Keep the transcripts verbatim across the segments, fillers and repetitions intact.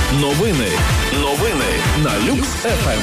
Новини. Новини на Люкс еф ем.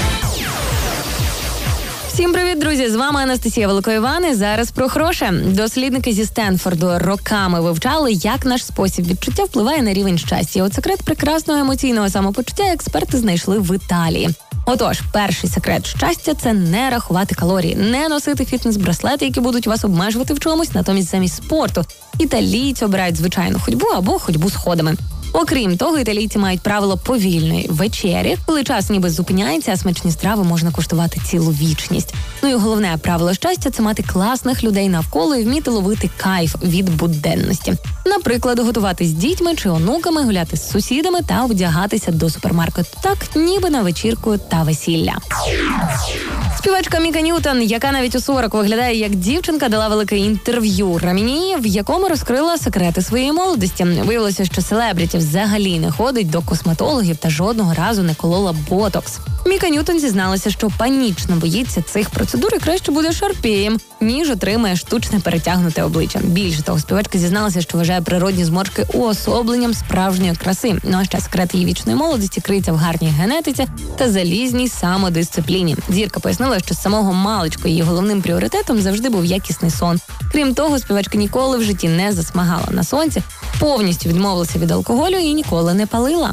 Всім привіт, друзі! З вами Анастасія Великоїван і зараз про хороше. Дослідники зі Стенфорду роками вивчали, як наш спосіб відчуття впливає на рівень щастя. От секрет прекрасного емоційного самопочуття експерти знайшли в Італії. Отож, перший секрет щастя – це не рахувати калорії, не носити фітнес-браслети, які будуть вас обмежувати в чомусь, натомість замість спорту. Італійці обирають звичайну ходьбу або ходьбу сходами. Окрім того, італійці мають правило повільної вечері, коли час ніби зупиняється, а смачні страви можна куштувати цілу вічність. Ну і головне правило щастя – це мати класних людей навколо і вміти ловити кайф від буденності. Наприклад, готувати з дітьми чи онуками, гуляти з сусідами та одягатися до супермаркету так, ніби на вечірку та весілля. Співачка Міка Ньютон, яка навіть у сорок виглядає як дівчинка, дала велике інтерв'ю Раміні, в якому розкрила секрети своєї молодості. Виявилося, що селебріті взагалі не ходить до косметологів та жодного разу не колола ботокс. Міка Ньютон зізналася, що панічно боїться цих процедур і краще буде шарпеєм, ніж отримає штучне перетягнуте обличчя. Більше того, співачка зізналася, що вважає природні зморшки уособленням справжньої краси. Ну а ще секрет її вічної молодості криється в гарній генетиці та залізній самодисципліні. Зірка пояснила, що з самого маличку її головним пріоритетом завжди був якісний сон. Крім того, співачка ніколи в житті не засмагала на сонці, повністю відмовилася від алкоголю і ніколи не палила.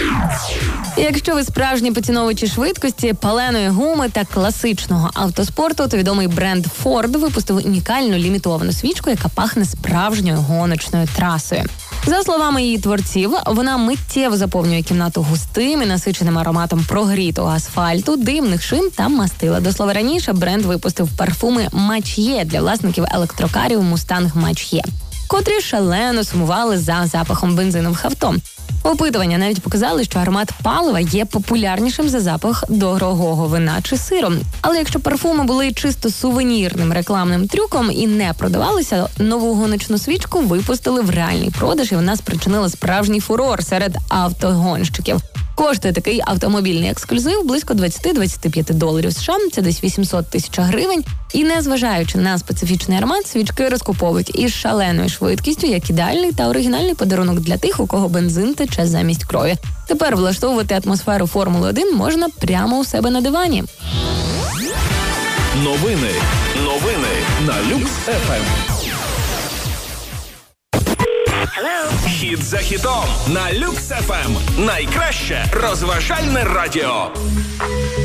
Якщо ви справжні поціновувачі швидкості, паленої гуми та класичного автоспорту, то відомий бренд Ford випустив унікальну лімітовану свічку, яка пахне справжньою гоночною трасою. За словами її творців, вона миттєво заповнює кімнату густим і насиченим ароматом прогрітого асфальту, димних шин та мастила. До слова, раніше бренд випустив парфуми Mach-E для власників електрокарів Mustang Mach-E, котрі шалено сумували за запахом бензинових авто. Опитування навіть показали, що аромат палива є популярнішим за запах дорогого вина чи сиру. Але якщо парфуми були чисто сувенірним рекламним трюком і не продавалися, нову гоночну свічку випустили в реальний продаж, і вона спричинила справжній фурор серед автогонщиків. Коштує такий автомобільний ексклюзив близько двадцять-двадцять п'ять доларів США, це десь вісімсот тисяч гривень. І незважаючи на специфічний аромат, свічки розкуповують із шаленою швидкістю, як ідеальний та оригінальний подарунок для тих, у кого бензин тече замість крові. Тепер влаштовувати атмосферу Формули один можна прямо у себе на дивані. Новини. Новини на Люкс еф ем. Хіт за хітом на Люкс еф ем. Найкраще розважальне радіо.